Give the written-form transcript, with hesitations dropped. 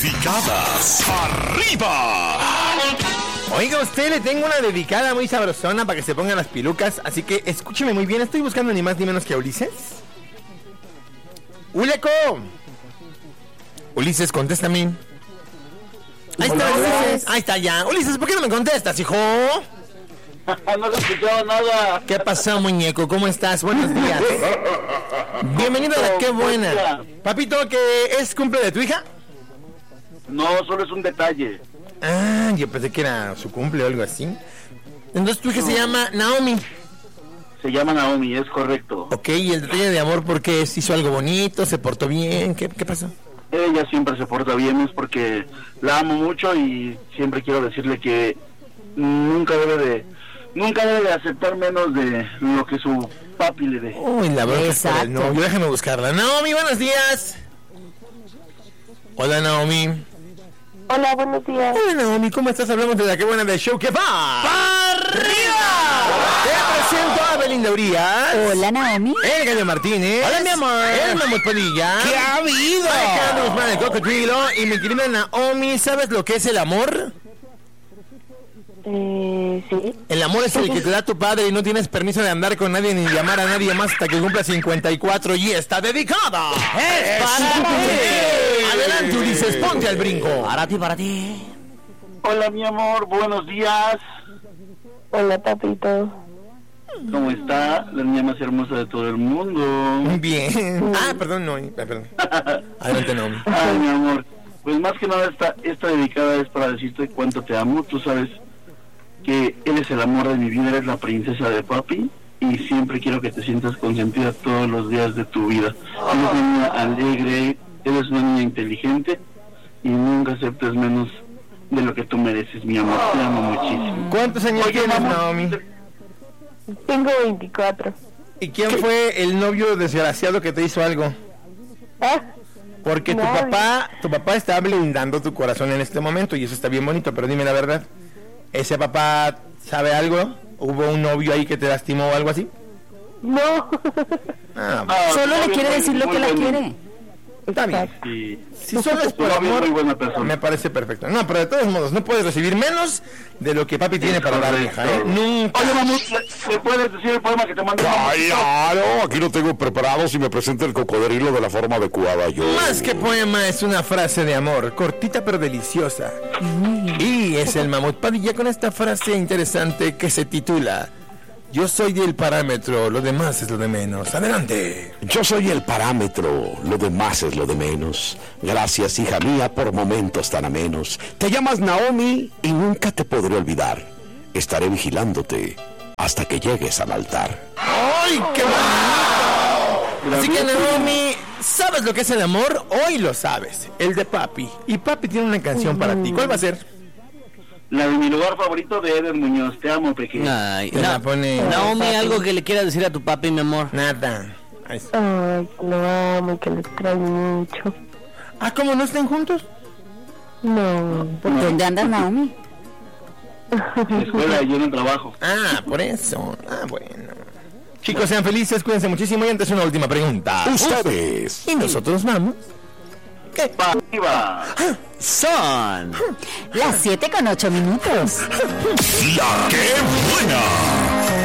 Dedicadas arriba. Oiga, a usted le tengo una dedicada muy sabrosona para que se pongan las pilucas, así que escúcheme muy bien, estoy buscando ni más ni menos que a Ulises. ¡Uleco! Ulises, contéstame. Ahí está, Ulises. Ahí está ya. Ulises, ¿por qué no me contestas, hijo? No he escuchado nada. ¿Qué pasó, muñeco? ¿Cómo estás? Buenos días. Bienvenido a la Qué Buena. Papito, ¿que es cumple de tu hija? No, solo es un detalle. Ah, yo pensé que era su cumple o algo así. Entonces tu hija se llama Naomi. Se llama Naomi, es correcto. Ok, ¿y el detalle de amor por qué es? ¿Hizo algo bonito? ¿Se portó bien? ¿Qué pasó? Ella siempre se porta bien, es porque la amo mucho y siempre quiero decirle que nunca debe de aceptar menos de lo que su papi le dé. Uy, la verdad es por el novio. Déjame buscarla. Naomi, buenos días. Hola, Naomi. Hola, buenos días. Hola, Naomi, ¿cómo estás? Hablamos de la Qué Buena del show que va ¡arriba! Te presento a Belinda Urias. Hola, Naomi. El Gallo Martínez. Hola, mi amor. El Mamut Padilla. ¿Qué ha habido? Alejandro Guzmán, el Cocodrilo. Y mi querida Naomi, ¿sabes lo que es el amor? Sí. El amor es el que te da tu padre y no tienes permiso de andar con nadie ni llamar a nadie más hasta que cumpla 54 y está dedicada. ¡Es para ti! Adelante, Ulises, ponte al brinco. Para ti. Hola, mi amor, buenos días. Hola, papito. ¿Cómo está? La niña más hermosa de todo el mundo. Bien. Ah, perdón, no. Perdón. Adelante, Naomi. Ay, mi amor. Pues más que nada esta dedicada es para decirte cuánto te amo. Tú sabes que eres el amor de mi vida, eres la princesa de papi y siempre quiero que te sientas consentida todos los días de tu vida. Eres una niña alegre, eres una niña inteligente y nunca aceptes menos de lo que tú mereces, mi amor. Te amo muchísimo. ¿Cuántos años tienes, Naomi? Tengo 24. ¿Y quién fue el novio desgraciado que te hizo algo? Porque tu papá está blindando tu corazón en este momento y eso está bien bonito, pero dime la verdad. ¿Ese papá sabe algo? ¿Hubo un novio ahí que te lastimó o algo así? No. Solo le quiere decir lo que la quiere. Está bien. Sí. Si solo es por amor, muy buena persona. me parece perfecto. No, pero de todos modos, no puedes recibir menos de lo que papi tiene para dar, hija, ¿eh? Nunca. Oye, mamá, ¿le puedes decir el poema que te mandé? Claro, aquí lo tengo preparado. Si me presenta el cocodrilo de la forma adecuada, yo. Más que poema, es una frase de amor, cortita pero deliciosa. Y es el Mamut Padilla con esta frase interesante que se titula: yo soy el parámetro, lo demás es lo de menos. Adelante. Yo soy el parámetro, lo demás es lo de menos. Gracias, hija mía, por momentos tan amenos. Te llamas Naomi y nunca te podré olvidar. Estaré vigilándote hasta que llegues al altar. ¡Ay, qué bonito! Así que, Naomi, ¿sabes lo que es el amor? Hoy lo sabes, el de papi. Y papi tiene una canción para ti. ¿Cuál va a ser? La de mi lugar favorito de Eder Muñoz. Te amo, pequeño. Ay, Te la pone... Naomi, algo que le quiera decir a tu papi, mi amor. Nada. Ay, Ay, que lo amo y que lo extraño mucho. Ah, ¿cómo no estén juntos? No. ¿Por dónde andas, Naomi? En la escuela y yo en el trabajo. Ah, por eso. Ah, bueno. Chicos, sean felices, cuídense muchísimo. Y antes una última pregunta. Ustedes. Y nosotros vamos. ¿Qué? ¡Arriba! Son las 7:08. La Qué Buena.